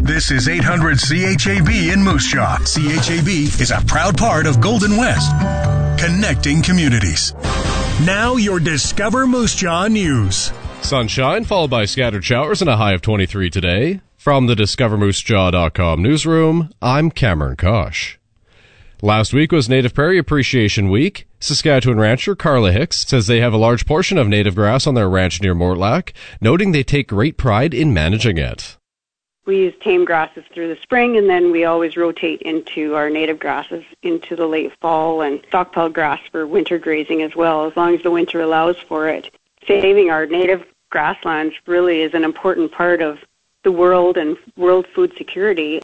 This is 800 CHAB in Moose Jaw. CHAB is a proud part of Golden West, connecting communities. Now your Discover Moose Jaw news. Sunshine followed by scattered showers and a high of 23 today. From the DiscoverMooseJaw.com newsroom, I'm Cameron Kosh. Last week was Native Prairie Appreciation Week. Saskatchewan rancher Carla Hicks says they have a large portion of native grass on their ranch near Mortlach, noting they take great pride in managing it. We use tame grasses through the spring, and then we always rotate into our native grasses into the late fall and stockpile grass for winter grazing as well, as long as the winter allows for it. Saving our native grasslands really is an important part of the world and world food security.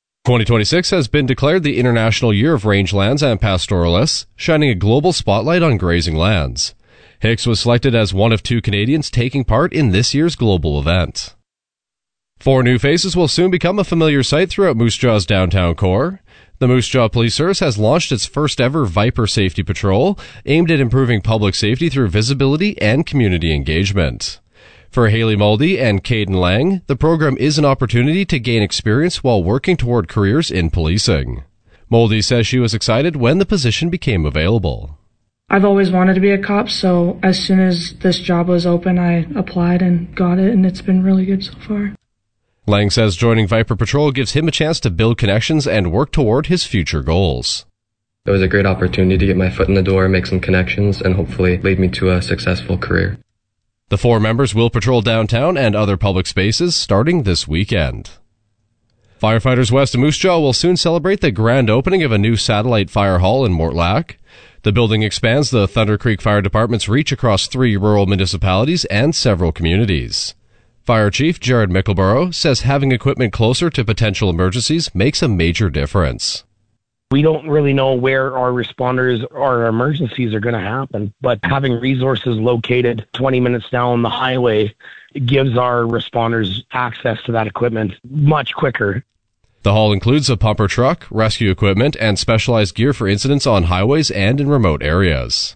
2026 has been declared the International Year of Rangelands and Pastoralists, shining a global spotlight on grazing lands. Hicks was selected as one of 2 Canadians taking part in this year's global event. 4 new faces will soon become a familiar sight throughout Moose Jaw's downtown core. The Moose Jaw Police Service has launched its first ever Viper Safety Patrol, aimed at improving public safety through visibility and community engagement. For Haley Muldy and Caden Lang, the program is an opportunity to gain experience while working toward careers in policing. Muldy says she was excited when the position became available. I've always wanted to be a cop, so as soon as this job was open, I applied and got it, and it's been really good so far. Lang says joining Viper Patrol gives him a chance to build connections and work toward his future goals. It was a great opportunity to get my foot in the door, make some connections, and hopefully lead me to a successful career. The 4 members will patrol downtown and other public spaces starting this weekend. Firefighters west of Moose Jaw will soon celebrate the grand opening of a new satellite fire hall in Mortlach. The building expands the Thunder Creek Fire Department's reach across 3 rural municipalities and several communities. Fire Chief Jared Mickleborough says having equipment closer to potential emergencies makes a major difference. We don't really know where our responders or our emergencies are going to happen, but having resources located 20 minutes down the highway gives our responders access to that equipment much quicker. The hall includes a pumper truck, rescue equipment, and specialized gear for incidents on highways and in remote areas.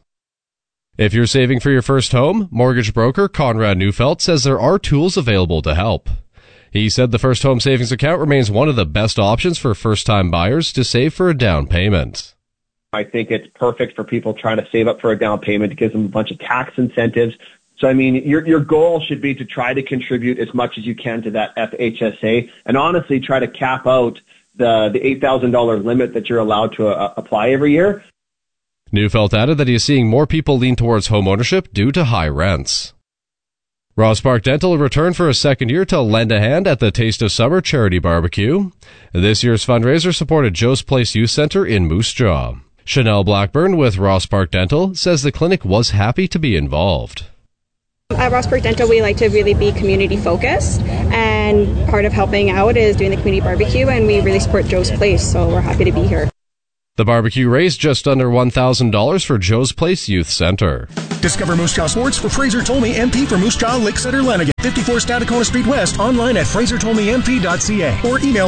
If you're saving for your first home, mortgage broker Conrad Neufeld says there are tools available to help. He said the First Home Savings Account remains one of the best options for first-time buyers to save for a down payment. I think it's perfect for people trying to save up for a down payment. It gives them a bunch of tax incentives. So, I mean, your goal should be to try to contribute as much as you can to that FHSA and honestly try to cap out the $8,000 limit that you're allowed to apply every year. Neufeld added that he is seeing more people lean towards homeownership due to high rents. Ross Park Dental returned for a second year to lend a hand at the Taste of Summer charity barbecue. This year's fundraiser supported Joe's Place Youth Center in Moose Jaw. Chanel Blackburn with Ross Park Dental says the clinic was happy to be involved. At Ross Park Dental, we like to really be community focused, and part of helping out is doing the community barbecue, and we really support Joe's Place, so we're happy to be here. The barbecue raised just under $1,000 for Joe's Place Youth Center. Discover Moose Jaw Sports for Fraser Tolmie MP for Moose Jaw, Lakeside, or Lanigan. 54 Stadacona Street West, online at frasertolmiemp.ca or email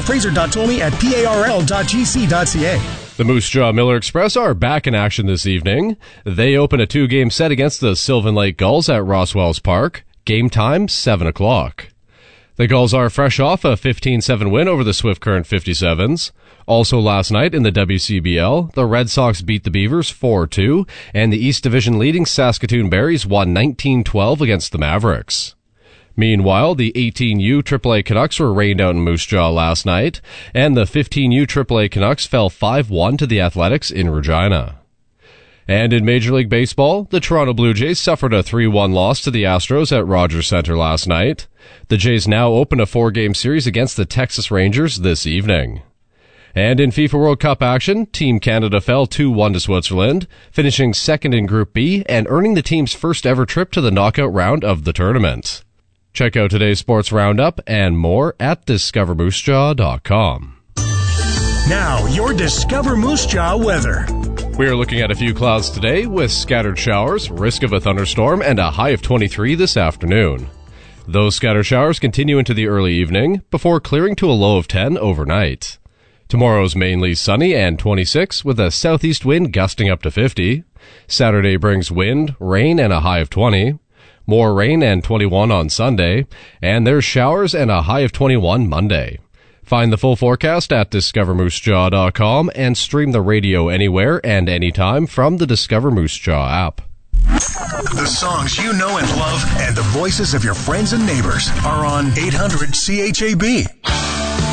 fraser.tolmie@parl.gc.ca. The Moose Jaw Miller Express are back in action this evening. They open a 2-game set against the Sylvan Lake Gulls at Roswells Park. Game time, 7 o'clock. The Gulls are fresh off a 15-7 win over the Swift Current 57s. Also last night in the WCBL, the Red Sox beat the Beavers 4-2, and the East Division leading Saskatoon Berries won 19-12 against the Mavericks. Meanwhile, the 18U AAA Canucks were rained out in Moose Jaw last night, and the 15U AAA Canucks fell 5-1 to the Athletics in Regina. And in Major League Baseball, the Toronto Blue Jays suffered a 3-1 loss to the Astros at Rogers Center last night. The Jays now open a 4-game series against the Texas Rangers this evening. And in FIFA World Cup action, Team Canada fell 2-1 to Switzerland, finishing second in Group B and earning the team's first ever trip to the knockout round of the tournament. Check out today's sports roundup and more at discovermoosejaw.com. Now, your Discover Moose Jaw weather. We are looking at a few clouds today with scattered showers, risk of a thunderstorm, and a high of 23 this afternoon. Those scattered showers continue into the early evening before clearing to a low of 10 overnight. Tomorrow's mainly sunny and 26 with a southeast wind gusting up to 50. Saturday brings wind, rain, and a high of 20. More rain and 21 on Sunday. And there's showers and a high of 21 Monday. Find the full forecast at discovermoosejaw.com and stream the radio anywhere and anytime from the Discover Moose Jaw app. The songs you know and love and the voices of your friends and neighbors are on 800 CHAB.